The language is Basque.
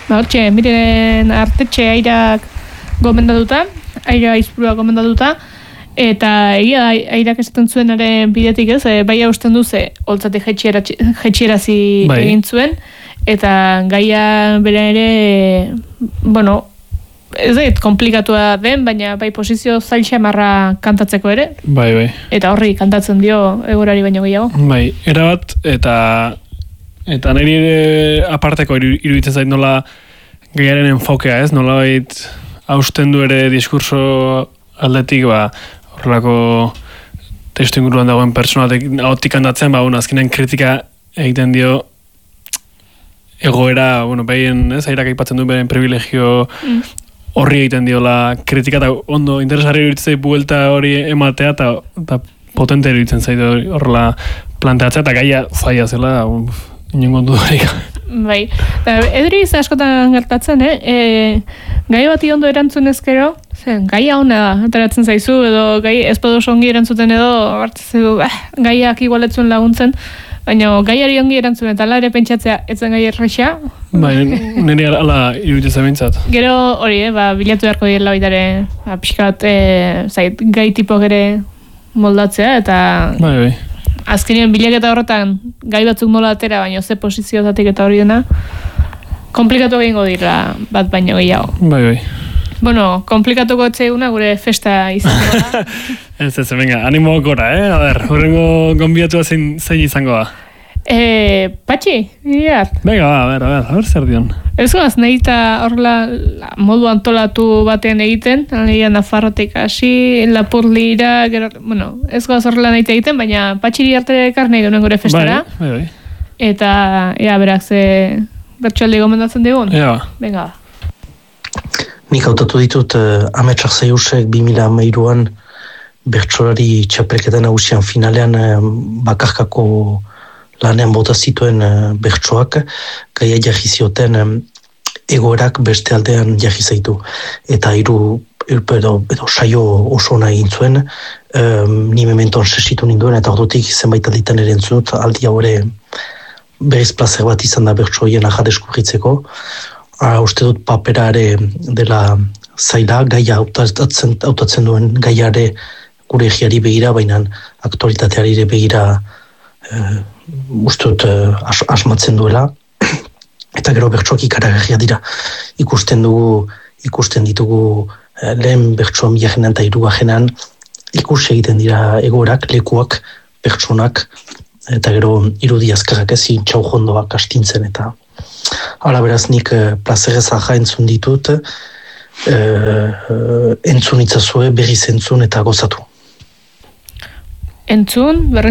Hortxe, miren artetxe airak gomendatuta, aira izpurua gomendatuta, eta egia da, airak esaten zuenaren bidetik ez, bai hausten du ze, holtzatik jetxierazi egin zuen, eta gaia bera ere, bueno, ez da, komplikatua den, baina bai posizio zail xamarra kantatzeko ere. Bai. Eta horri kantatzen dio egorari baino gehiago. Bai, erabat, eta niri ere aparteko iruditzen zait nola gaiaren enfokea, ez? Nola bait hausten du ere diskurso aldetik, horrelako testu inguruan dagoen personatik ahotik handatzen, azkenean kritika egiten dio egoera, behien, ez, airak aipatzen du beren privilegio horri egiten diola kritika, eta ondo interesgarri iruditzen zait buelta hori ematea, eta potente iruditzen zait horrela planteatzea, eta gaia zaila zela, inongo dudarik. Bai, edri askotan gertatzen, gai bati ondo erantzun ezkero, gaia ona ateratzen zaizu, edo gai ezpodo ongi erantzuten edo, gaiak igualetzun laguntzen, baina gaiari ongi erantzun eta ala ere pentsatzea etzen gai erresa. Bai, nire ala iruditzen bintzat. Gero hori, bilatu beharko direla baitare, pixkat, gai tipok ere moldatzea, eta bai. azkenean bilaketa horretan gai batzuk nola atera, baina ze posiziotatik eta hori dena, komplikatu egingo dira bat baino gehiago. Bai. Bueno, komplikatuko etzeuguna gure festa izango da. Ez, venga, animo gora, A ber, horrengo gonbiatua zein izango da? Patxi, irat. Venga, a ber zer dion. Ez goaz, nahi eta horrela modu antolatu batean egiten, nahi Nafarrotik hasi, Lapurlira, bueno, ez goaz horrela nahi egiten, baina Patxiri arte karne genuen gure festara. Bai. Eta, berak ze bertxaldi gomendatzen digun? Venga. Nik hautatu ditut Ametsak Zaiusek 2013an bertsolari txapelketa nagusian finalean bakarkako lanean bota zituen bertsoak gaia jarri zioten egoerak beste aldean jarri zaitu. Eta edo saio oso ona egin zuen, ni mementoan sesitu ninduen, eta ordutik zenbait alditan ere entzut, aldi hau ere berriz plazer bat izan da bertsoien aja deskubritzeko. Uste dut papera ere dela zaila, gaia hautatzen duen gaiare gure egiari begira, baina aktualitateari ere begira uste dut asmatzen duela. Eta gero bertsoak ikaragarria dira. Ikusten ditugu lehen bertsoa 2003an ikusi egiten dira egoerak, lekuak, pertsonak, eta gero irudi azkarrak ezin txaujondoak astintzen eta hala beraz nik plazerez aja entzun ditut, entzun itzazue, berriz entzun eta gozatu. Entzun,